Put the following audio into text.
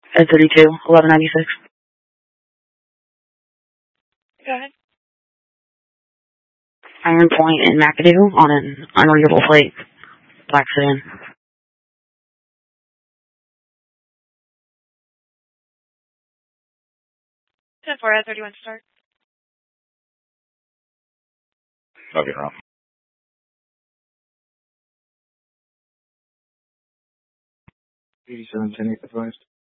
Ed 32, 1196. Go ahead. Iron Point and McAdoo on an unreadable plate. Black sedan. 10-4 at 31 start. Okay, wrong. 87, 10-8 advised.